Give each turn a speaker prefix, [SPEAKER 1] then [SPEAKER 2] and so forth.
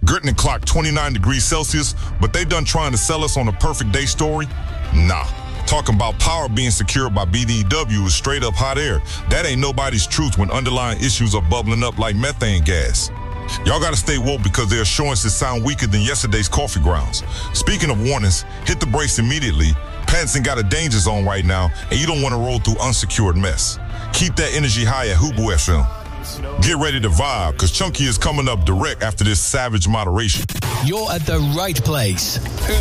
[SPEAKER 1] Gertner clocked 29 degrees Celsius, but they done trying to sell us on a perfect day story? Nah. Talking about power being secured by BDW is straight up hot air. That ain't nobody's truth when underlying issues are bubbling up like methane gas. Y'all gotta stay woke because their assurances sound weaker than yesterday's coffee grounds. Speaking of warnings, hit the brakes immediately. Patterson got a danger zone right now, and you don't want to roll through unsecured mess. Keep that energy high at Hubu FM. Get ready to vibe, because Chunky is coming up direct after this savage moderation.
[SPEAKER 2] You're at the right place.